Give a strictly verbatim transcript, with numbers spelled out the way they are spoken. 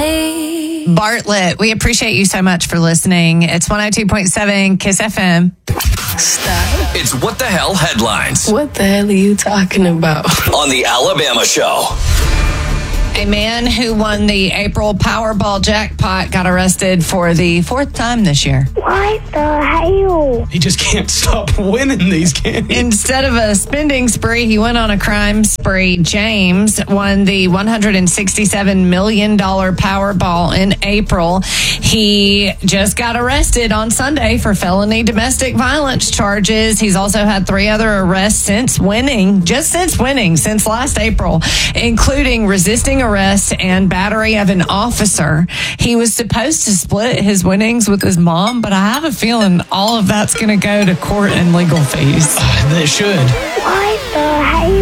me. Bartlett, we appreciate you so much for listening. It's one oh two point seven Kiss F M. Stop. It's What the Hell Headlines What the hell are you talking about? on the Alabama Show. A man who won the April Powerball jackpot got arrested for the fourth time this year. What the hell? He just can't stop winning these games. Instead of a spending spree, he went on a crime spree. James won the one hundred sixty-seven million dollars Powerball in April. He just got arrested on Sunday for felony domestic violence charges. He's also had three other arrests since winning, just since winning, since last April, including resisting arrest and battery of an officer. He was supposed to split his winnings with his mom, but I have a feeling all of that's going to go to court and legal fees. Uh, they should. What the hell?